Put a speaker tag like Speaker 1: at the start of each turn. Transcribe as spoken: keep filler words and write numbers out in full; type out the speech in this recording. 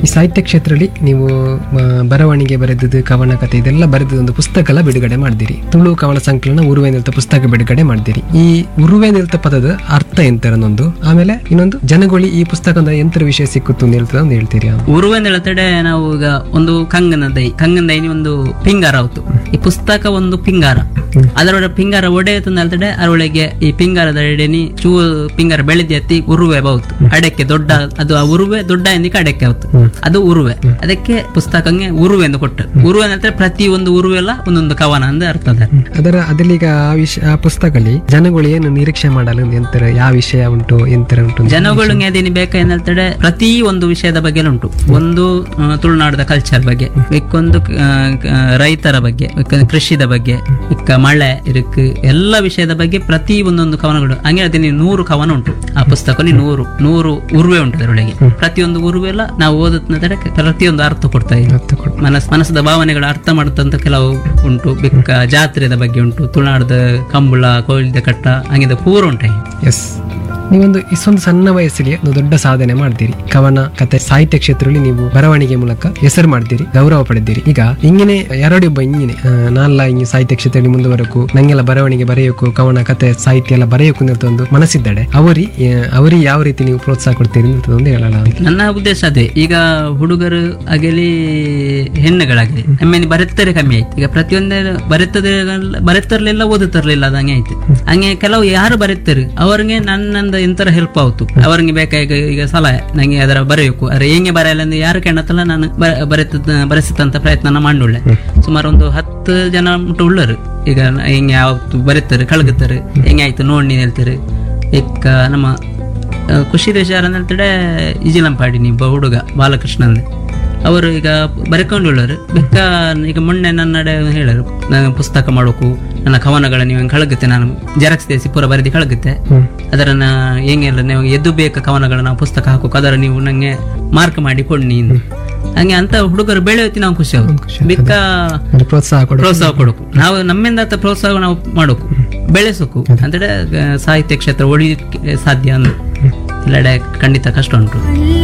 Speaker 1: ಸಾಹಿತ್ಯ ಕ್ಷೇತ್ರದಲ್ಲಿ ನೀವು ಆ, ಬರವಣಿಗೆ ಬರೆದದ್ದು ಕವನ ಕಥೆ ಇದೆಲ್ಲ ಬರೆದ ಒಂದು ಪುಸ್ತಕ ಎಲ್ಲ ಬಿಡುಗಡೆ ಮಾಡಿದಿರಿ. ತುಳು ಕವನ ಸಂಕಲನ ಉರುವೆ ನಿಲ್ತ ಪುಸ್ತಕ ಬಿಡುಗಡೆ ಮಾಡಿದಿರಿ. ಈ ಉರುವೆ ನಿಲ್ತ ಪದದ ಅರ್ಥ ಎಂತರನ್ನೊಂದು, ಆಮೇಲೆ ಇನ್ನೊಂದು ಜನಗೊಳಿ ಈ ಪುಸ್ತಕದ ಎಂತರ ವಿಷಯ ಸಿಕ್ಕುತ್ತು ಅಂತ ಹೇಳ್ತದ ಅಂತ ಹೇಳ್ತೀರಿ.
Speaker 2: ಉರುವೆ ನೆಲತಡೆ ನಾವು ಈಗ ಒಂದು ಕಂಗನ ದೈ ಕಂಗನ ದೈನಿ ಒಂದು ಪಿಂಗಾರ ಆಯ್ತು. ಈ ಪುಸ್ತಕ ಒಂದು ಪಿಂಗಾರ, ಅದರೊಳಗೆ ಪಿಂಗಾರ ಒಡೆಯುತ್ತ ನೆಲತಡೆ ಅದರೊಳಗೆ ಈ ಪಿಂಗಾರದ ಎಡೆನಿ ಚೂ ಪಿಂಗಾರ ಬೆಳೆದಿ ಎತ್ತಿ ಉರುವೆ ಬಹುದು ಅಡಕ್ಕೆ ದೊಡ್ಡ, ಅದು ಆ ಉರುವೆ ದೊಡ್ಡ ಎಂದಿಕ್ಕೆ ಅಡಕ್ಕೆ ಆಯ್ತು, ಅದು ಉರುವೆ. ಅದಕ್ಕೆ ಪುಸ್ತಕಂಗೆ ಉರುವೆ ಎಂದು ಕೊಟ್ಟರು. ಉರುವೆ ಅಂದ್ರೆ ಪ್ರತಿ ಒಂದು ಉರುವೆಲ್ಲ ಒಂದೊಂದು ಕವನ ಅಂತ ಅರ್ಥ ಅದ.
Speaker 1: ಅದರ ಅದಲ್ಲೀಗ ಆ ವಿಷಯ ಆ ಪುಸ್ತಕದಲ್ಲಿ ಜನಗಳು ಏನು ನಿರೀಕ್ಷೆ ಮಾಡಲು ಎಂತರ ಯಾವ ವಿಷಯ ಉಂಟು ಎಂತರ ಉಂಟು
Speaker 2: ಜನಗಳು ಅದೇನು ಬೇಕಾ ಏನಂತೇಳಿ ಪ್ರತಿ ಒಂದು ವಿಷಯದ ಬಗ್ಗೆ ಉಂಟು. ಒಂದು ಆ, ತುಳುನಾಡದ ಕಲ್ಚರ್ ಬಗ್ಗೆ, ಇಕ್ಕೊಂದು ಆ, ಆ, ರೈತರ ಬಗ್ಗೆ, ಇಕ್ಕ ಕೃಷಿದ ಬಗ್ಗೆ, ಇಕ್ಕ ಮಳೆ ಇರಕ್ ಎಲ್ಲ ವಿಷಯದ ಬಗ್ಗೆ ಪ್ರತಿ ಒಂದೊಂದು ಕವನಗಳು. ಹಂಗೆ ಅದೇನಿ ನೂರು ಕವನ ಉಂಟು ಆ ಪುಸ್ತಕದಲ್ಲಿ. ನೂರು ನೂರು ಉರುವೆ ಉಂಟು ಅದರೊಳಗೆ. ಪ್ರತಿಯೊಂದು ಉರುವೆಲ್ಲ ನಾವು ಓದುತ್ತ ಪ್ರತಿಯೊಂದು ಅರ್ಥ ಕೊಡ್ತಾ ಇದ್ದೀವಿ. ಮನಸ್ ಮನಸ್ಸದ ಭಾವನೆಗಳ ಅರ್ಥ ಮಾಡುತ್ತಂತ ಕೆಲವು ಉಂಟು. ಬೆಕ್ಕ ಜಾತ್ರೆದ ಬಗ್ಗೆ ಉಂಟು, ತುಳುನಾಡದ ಕಂಬಳ ಕೋಯಿಲ್ದ ಕಟ್ಟ ಹಂಗಿದ ಪೂರ ಉಂಟು.
Speaker 1: ಎಸ್, ನೀವೊಂದು ಇಷ್ಟೊಂದು ಸಣ್ಣ ವಯಸ್ಸಲ್ಲಿ ಒಂದು ದೊಡ್ಡ ಸಾಧನೆ ಮಾಡ್ತೀರಿ. ಕವನ ಕಥೆ ಸಾಹಿತ್ಯ ಕ್ಷೇತ್ರದಲ್ಲಿ ನೀವು ಬರವಣಿಗೆ ಮೂಲಕ ಹೆಸರು ಮಾಡ್ತೀರಿ, ಗೌರವ ಪಡೆದಿರಿ. ಈಗ ಹಿಂಗೇನೆ ಎರಡೊಬ್ಬ ಹಿಂಗಿನೇ ನಾಲ್ಲ ಹಿಂಗೆ ಸಾಹಿತ್ಯ ಕ್ಷೇತ್ರದಲ್ಲಿ ಮುಂದುವರಕು, ನಂಗೆಲ್ಲ ಬರವಣಿಗೆ ಬರೆಯೋಕು, ಕವನ ಕಥೆ ಸಾಹಿತ್ಯ ಎಲ್ಲ ಬರೆಯೋಕು ಅಂತ ಒಂದು ಮನಸ್ಸಿದ್ದಾಳೆ. ಅವರಿ ಅವರಿಗೆ ಯಾವ ರೀತಿ ನೀವು ಪ್ರೋತ್ಸಾಹ ಕೊಡ್ತೀರಿ ಅಂತ ಒಂದು ಹೇಳಲ್ಲ.
Speaker 2: ನನ್ನ ಉದ್ದೇಶ ಅದೇ. ಈಗ ಹುಡುಗರು ಆಗಲಿ ಹೆಣ್ಣುಗಳಾಗಲಿ ಆಮೇಲೆ ಬರೆತ್ತರೆ ಕಮ್ಮಿ ಆಯ್ತು. ಈಗ ಪ್ರತಿಯೊಂದೇ ಬರೆತದೆ ಬರೆತರ್ಲಿಲ್ಲ ಓದುತ್ತರ್ಲಿಲ್ಲ ಅದಂಗೆ ಆಯ್ತು. ಹಂಗೆ ಕೆಲವು ಯಾರು ಬರೆತಾರೆ ಅವ್ರಿಗೆ ನನ್ನಂದ ಎಂತರ ಹೆಲ್ಪ್ ಆಯ್ತು. ಅವ್ರಿಗೆ ಬೇಕಾಗ ಈಗ ಸಲಹೆ ನಂಗೆ ಅದರ ಬರೆಯಬೇಕು, ಅರೆ ಹೆಂಗೆ ಬರೆಯಲ್ಲ ಅಂದ್ರೆ ಯಾರು ಕೇಳತ್ತಲ್ಲ ನಾನು ಬರೆತ ಬರೆಸತಂತ ಪ್ರಯತ್ನ ಮಾಡುಳ್ಳೆ. ಸುಮಾರು ಒಂದು ಹತ್ತು ಜನ ಮುಟ್ಟು ಉಳ್ಳರು. ಈಗ ಹೆಂಗೆ ಯಾವತ್ತು ಬರೀತಾರೆ ಕಳಗುತ್ತಾರೆ, ಹೆಂಗೆ ಆಯ್ತು ನೋಡಿ ಹೇಳ್ತಾರೆ. ಈಗ ನಮ್ಮ ಖುಷಿ ದೇಶಾರ ಅಂತ ಹೇಳ್ತಾರೆ ಇಜಿಲಂಪಾಡಿ ನೀ ಹುಡುಗ ಬಾಲಕೃಷ್ಣ ಅಂದ್ರೆ ಅವರು ಈಗ ಬರೆಕೊಂಡುಳ್ಳರು. ಬೆಕ್ಕ ಈಗ ಮೊನ್ನೆ ನನ್ನಡೆ ಹೇಳರು ನಾನು ಪುಸ್ತಕ ಮಾಡೋಕು, ನನ್ನ ಕವನಗಳ ನೀವು ಕಳಗುತ್ತೆ, ನಾನು ಜೆರಾಕ್ಸ್ ದೇಸಿ ಪೂರ ಬರೆದಿ ಕಳಗುತ್ತೆ, ಅದರನ್ನ ಹೆಂಗೆಲ್ಲ ನೀವು ಎದ್ದು ಬೇಕ ಕವನಗಳ ನಾವು ಪುಸ್ತಕ ಹಾಕೋಕು, ಅದರ ನೀವು ನಂಗೆ ಮಾರ್ಕ್ ಮಾಡಿ ಕೊಡ್ನಿ. ಹಂಗೆ ಅಂತ ಹುಡುಗರು ಬೆಳೆಯುತ್ತಿ ನಾವು ಖುಷಿ ಆಗುತ್ತೆ. ಬೆಕ್ಕ
Speaker 1: ಪ್ರೋತ್ಸಾಹ
Speaker 2: ಪ್ರೋತ್ಸಾಹ ಕೊಡಕು, ನಾವು ನಮ್ಮಿಂದ ಪ್ರೋತ್ಸಾಹ ನಾವು ಮಾಡೋಕು, ಬೆಳೆಸೋಕು ಅಂದ್ರೆ ಸಾಹಿತ್ಯ ಕ್ಷೇತ್ರ ಉಳಿಲಿಕ್ಕೆ ಸಾಧ್ಯ ಅಂದ್ರೆ ಎಲ್ಲೆಡೆ ಖಂಡಿತ ಕಷ್ಟ ಉಂಟು.